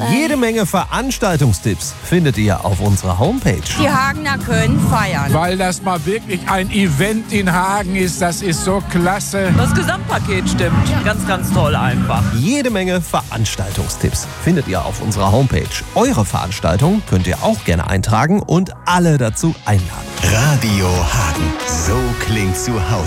Jede Menge Veranstaltungstipps findet ihr auf unserer Homepage. Die Hagener können feiern. Weil das mal wirklich ein Event in Hagen ist, das ist so klasse. Das Gesamtpaket stimmt. Ganz, ganz toll einfach. Jede Menge Veranstaltungstipps findet ihr auf unserer Homepage. Eure Veranstaltung könnt ihr auch gerne eintragen und alle dazu einladen. Radio Hagen. So klingt zu Hause.